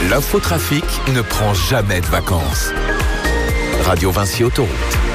L'infotrafic ne prend jamais de vacances. Radio Vinci Autoroute.